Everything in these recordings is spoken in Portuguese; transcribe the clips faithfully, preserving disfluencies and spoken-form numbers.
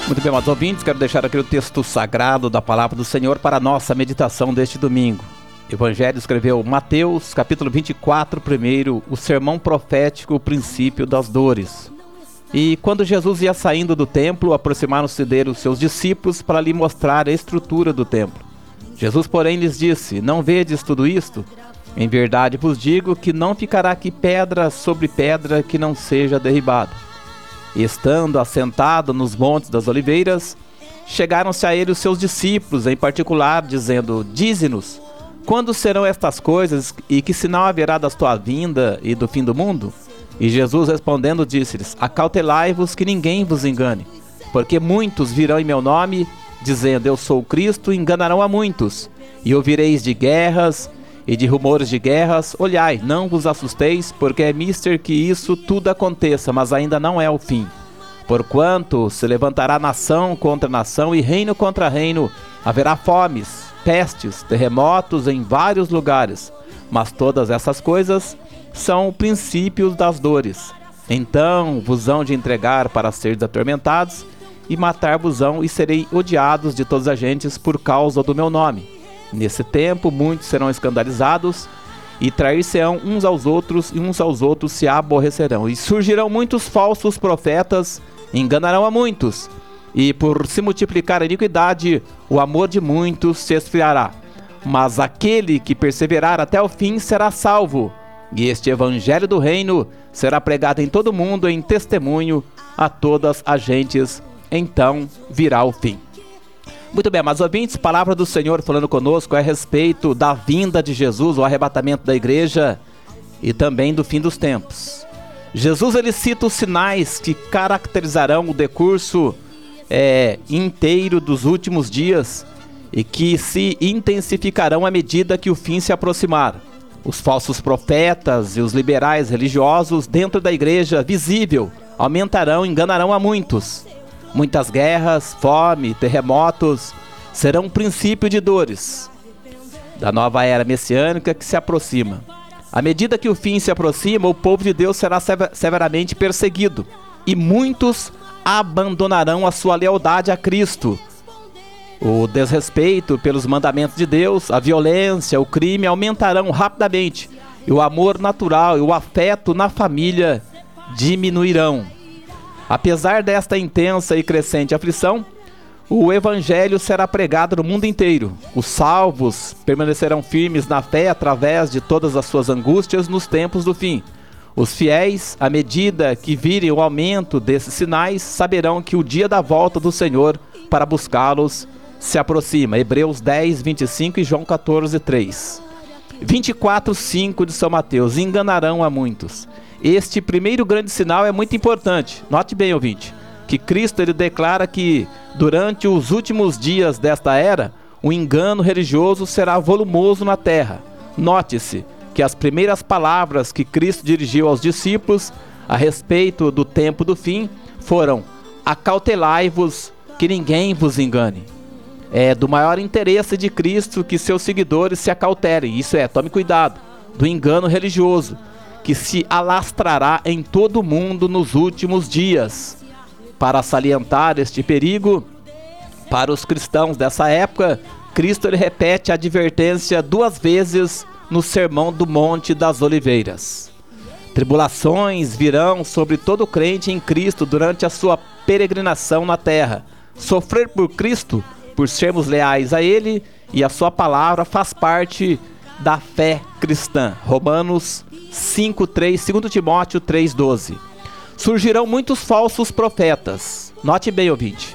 Muito bem, amados ouvintes, quero deixar aqui o texto sagrado da palavra do Senhor para a nossa meditação deste domingo. O Evangelho escreveu Mateus, capítulo vinte e quatro, primeiro, o sermão profético, o princípio das dores. E quando Jesus ia saindo do templo, aproximaram-se dele os seus discípulos para lhe mostrar a estrutura do templo. Jesus, porém, lhes disse: não vedes tudo isto? Em verdade vos digo que não ficará aqui pedra sobre pedra que não seja derribada. E estando assentado nos montes das oliveiras, chegaram-se a ele os seus discípulos, em particular, dizendo: dize-nos, quando serão estas coisas, e que sinal haverá da tua vinda e do fim do mundo? E Jesus respondendo disse-lhes: acautelai-vos que ninguém vos engane, porque muitos virão em meu nome, dizendo: eu sou o Cristo, e enganarão a muitos. E ouvireis de guerras e de rumores de guerras. Olhai, não vos assusteis, porque é mister que isso tudo aconteça, mas ainda não é o fim. Porquanto se levantará nação contra nação e reino contra reino, haverá fomes, pestes, terremotos em vários lugares, mas todas essas coisas são princípios das dores. Então vos hão de entregar para seres atormentados, e matar-vos-ão, e serei odiados de todas as gentes por causa do meu nome. Nesse tempo muitos serão escandalizados, e trair-se-ão uns aos outros, e uns aos outros se aborrecerão. E surgirão muitos falsos profetas, enganarão a muitos, e por se multiplicar a iniquidade, o amor de muitos se esfriará. Mas aquele que perseverar até o fim será salvo. E este evangelho do reino será pregado em todo o mundo em testemunho a todas as gentes, então virá o fim. Muito bem, amados ouvintes, palavra do Senhor falando conosco a respeito da vinda de Jesus, o arrebatamento da igreja e também do fim dos tempos. Jesus, ele cita os sinais que caracterizarão o decurso é, inteiro dos últimos dias e que se intensificarão à medida que o fim se aproximar. Os falsos profetas e os liberais religiosos dentro da igreja visível aumentarão e enganarão a muitos. Muitas guerras, fome, terremotos serão um princípio de dores da nova era messiânica que se aproxima. À medida que o fim se aproxima, o povo de Deus será severamente perseguido, e muitos abandonarão a sua lealdade a Cristo. O desrespeito pelos mandamentos de Deus, a violência, o crime aumentarão rapidamente, e o amor natural e o afeto na família diminuirão. Apesar desta intensa e crescente aflição, o evangelho será pregado no mundo inteiro. Os salvos permanecerão firmes na fé através de todas as suas angústias nos tempos do fim. Os fiéis, à medida que virem o aumento desses sinais, saberão que o dia da volta do Senhor para buscá-los se aproxima. Hebreus dez, vinte e cinco e João quatorze, três. vinte e quatro, cinco de São Mateus: enganarão a muitos. Este primeiro grande sinal é muito importante. Note bem, ouvinte, que Cristo, ele declara que durante os últimos dias desta era, o engano religioso será volumoso na terra. Note-se que as primeiras palavras que Cristo dirigiu aos discípulos a respeito do tempo do fim foram: acautelai-vos que ninguém vos engane. É do maior interesse de Cristo que seus seguidores se acautelem, isso é, tome cuidado, do engano religioso, que se alastrará em todo o mundo nos últimos dias. Para salientar este perigo, para os cristãos dessa época, Cristo, ele repete a advertência duas vezes no Sermão do Monte das Oliveiras. Tribulações virão sobre todo crente em Cristo durante a sua peregrinação na terra. Sofrer por Cristo, por sermos leais a Ele e a sua palavra, faz parte da fé cristã. Romanos cinco, três, dois Timóteo três, doze. Surgirão muitos falsos profetas. Note bem, ouvinte.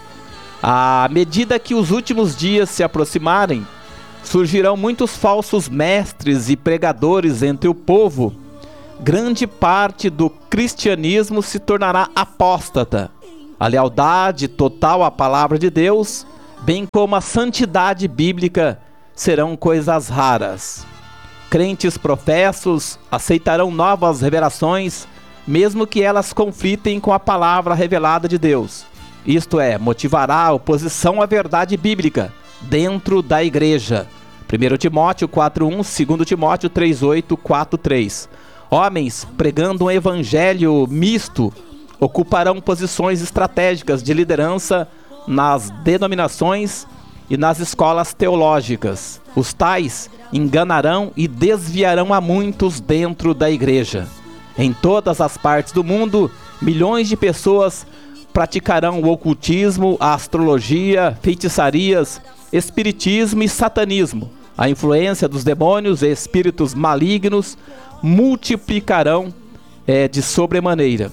À medida que os últimos dias se aproximarem, surgirão muitos falsos mestres e pregadores entre o povo. Grande parte do cristianismo se tornará apóstata. A lealdade total à palavra de Deus, bem como a santidade bíblica, serão coisas raras. Crentes professos aceitarão novas revelações, mesmo que elas conflitem com a palavra revelada de Deus. Isto é, motivará a oposição à verdade bíblica dentro da igreja. primeiro Timóteo quatro, um, dois Timóteo três, oito, quatro, três. Homens pregando um evangelho misto ocuparão posições estratégicas de liderança nas denominações e nas escolas teológicas. Os tais enganarão e desviarão a muitos dentro da igreja. Em todas as partes do mundo, milhões de pessoas praticarão o ocultismo, a astrologia, feitiçarias, espiritismo e satanismo. A influência dos demônios e espíritos malignos multiplicarão é, de sobremaneira.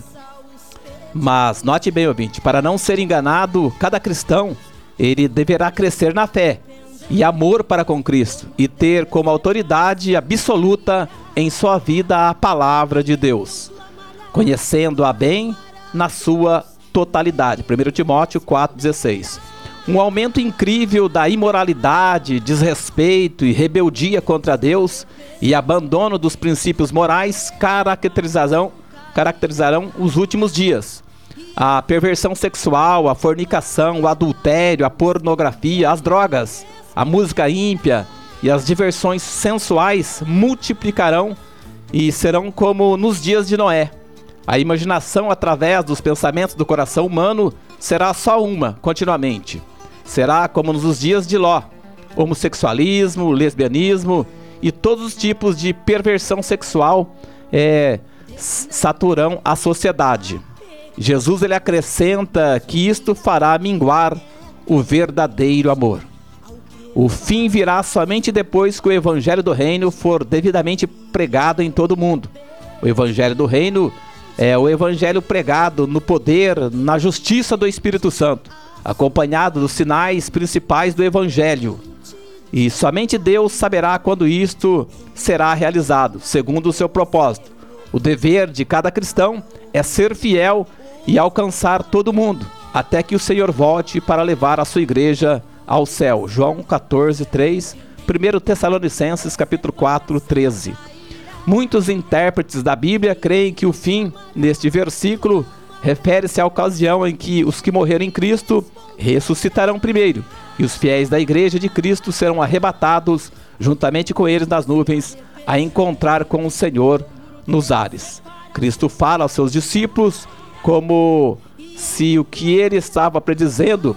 Mas note bem, ouvinte, para não ser enganado, cada cristão ele deverá crescer na fé e amor para com Cristo e ter como autoridade absoluta em sua vida a palavra de Deus, conhecendo-a bem na sua totalidade. primeiro Timóteo quatro, dezesseis. Um aumento incrível da imoralidade, desrespeito e rebeldia contra Deus e abandono dos princípios morais caracterizarão, caracterizarão os últimos dias. A perversão sexual, a fornicação, o adultério, a pornografia, as drogas, a música ímpia e as diversões sensuais multiplicarão e serão como nos dias de Noé. A imaginação através dos pensamentos do coração humano será só uma, continuamente. Será como nos dias de Ló: homossexualismo, lesbianismo e todos os tipos de perversão sexual é, saturarão a sociedade. Jesus ele acrescenta que isto fará minguar o verdadeiro amor. O fim virá somente depois que o evangelho do reino for devidamente pregado em todo o mundo. O evangelho do reino é o evangelho pregado no poder, na justiça do Espírito Santo, acompanhado dos sinais principais do evangelho. E somente Deus saberá quando isto será realizado, segundo o seu propósito. O dever de cada cristão é ser fiel e alcançar todo mundo, até que o Senhor volte para levar a sua igreja ao céu. João quatorze, três, primeiro Tessalonicenses capítulo quatro, treze. Muitos intérpretes da Bíblia creem que o fim, neste versículo, refere-se à ocasião em que os que morreram em Cristo ressuscitarão primeiro, e os fiéis da igreja de Cristo serão arrebatados juntamente com eles nas nuvens, a encontrar com o Senhor nos ares. Cristo fala aos seus discípulos como se o que ele estava predizendo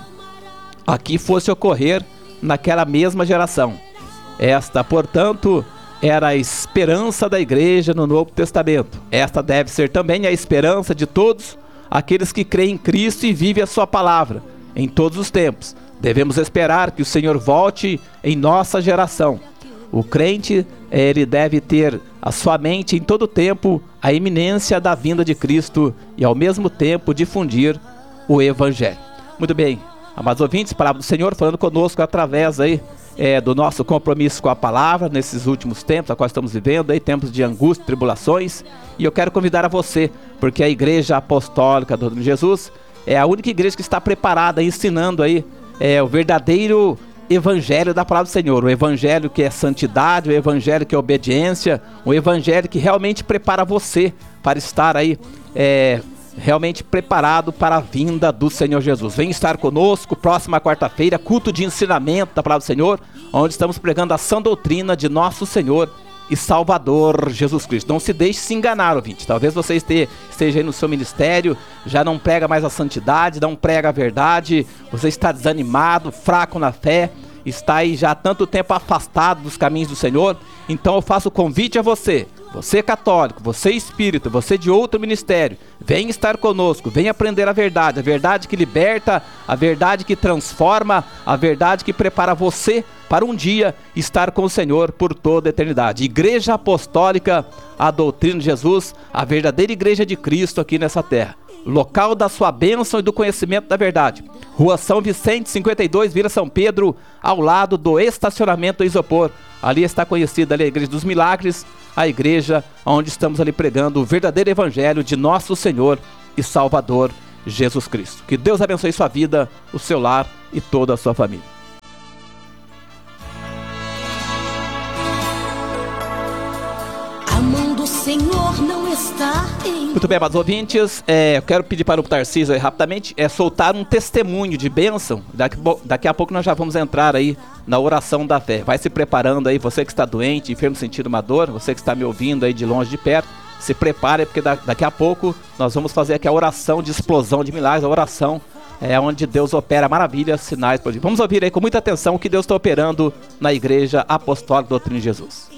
aqui fosse ocorrer naquela mesma geração. Esta, portanto, era a esperança da igreja no Novo Testamento. Esta deve ser também a esperança de todos aqueles que creem em Cristo e vivem a sua palavra em todos os tempos. Devemos esperar que o Senhor volte em nossa geração. O crente, ele deve ter a sua mente em todo o tempo a iminência da vinda de Cristo e ao mesmo tempo difundir o Evangelho. Muito bem, amados ouvintes, palavra do Senhor falando conosco através aí é, do nosso compromisso com a palavra nesses últimos tempos, a qual estamos vivendo aí, tempos de angústia, tribulações, e eu quero convidar a você, porque a Igreja Apostólica do Jesus é a única igreja que está preparada, ensinando aí é, o verdadeiro Evangelho da palavra do Senhor, o Evangelho que é santidade, o Evangelho que é obediência, o Evangelho que realmente prepara você para estar aí é, realmente preparado para a vinda do Senhor Jesus. Vem estar conosco, próxima quarta-feira, culto de ensinamento da palavra do Senhor, onde estamos pregando a sã doutrina de nosso Senhor e Salvador Jesus Cristo. Não se deixe se enganar, ouvinte. Talvez você esteja, esteja aí no seu ministério, já não prega mais a santidade, não prega a verdade, você está desanimado, fraco na fé, está aí já há tanto tempo afastado dos caminhos do Senhor. Então eu faço o convite a você, você católico, você espírita, você de outro ministério, vem estar conosco, vem aprender a verdade, a verdade que liberta, a verdade que transforma, a verdade que prepara você para um dia estar com o Senhor por toda a eternidade. Igreja Apostólica, a doutrina de Jesus, a verdadeira igreja de Cristo aqui nessa terra. Local da sua bênção e do conhecimento da verdade. Rua São Vicente, cinquenta e dois, Vila São Pedro, ao lado do estacionamento do Isopor. Ali está conhecida ali a Igreja dos Milagres, a igreja onde estamos ali pregando o verdadeiro evangelho de nosso Senhor e Salvador Jesus Cristo. Que Deus abençoe sua vida, o seu lar e toda a sua família. A mão do Senhor não está em... Muito bem, amados ouvintes, é, eu quero pedir para o Tarcísio aí rapidamente é, soltar um testemunho de bênção. Daqui, daqui a pouco nós já vamos entrar aí na oração da fé. Vai se preparando aí, você que está doente, enfermo, sentindo uma dor, você que está me ouvindo aí de longe, de perto, se prepare, porque da, daqui a pouco nós vamos fazer aqui a oração de explosão de milagres, a oração é onde Deus opera maravilhas, sinais. Vamos ouvir aí com muita atenção o que Deus está operando na Igreja Apostólica Doutrina de Jesus.